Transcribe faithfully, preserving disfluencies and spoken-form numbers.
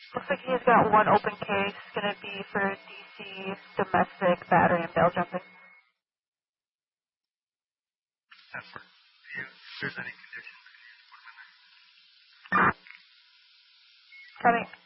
Looks like he's got one open case. It's going to be for D C domestic battery and bail jumping. That's for you. If there's any conditions, can you put them in there? Coming.